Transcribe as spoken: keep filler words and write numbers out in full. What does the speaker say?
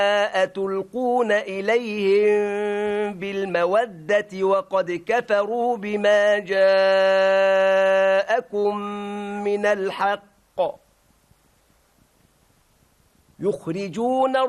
أتلقون إليهم بالمودة وقد كفروا بما جاءكم من الحق يخرجون